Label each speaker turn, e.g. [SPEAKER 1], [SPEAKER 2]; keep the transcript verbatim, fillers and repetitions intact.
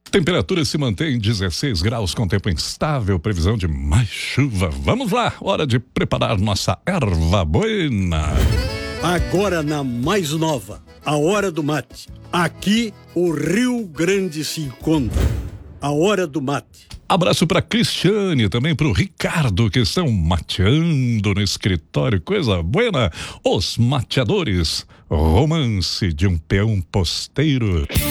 [SPEAKER 1] Temperatura se mantém em dezesseis graus com tempo instável, previsão de mais chuva. Vamos lá, hora de preparar nossa erva buena.
[SPEAKER 2] Agora na mais nova, a hora do mate. Aqui o Rio Grande se encontra. A hora do mate.
[SPEAKER 1] Abraço para Cristiane, também para o Ricardo, que estão mateando no escritório, coisa buena. Os mateadores, romance de um peão posteiro.